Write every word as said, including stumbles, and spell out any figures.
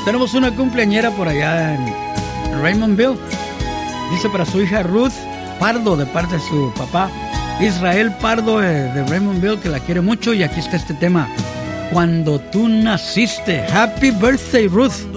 Tenemos una cumpleañera por allá en Raymondville. Dice para su hija Ruth Pardo, de parte de su papá Israel Pardo, eh, de Raymondville, que la quiere mucho. Y aquí está este tema: Cuando tú naciste. Happy birthday, Ruth.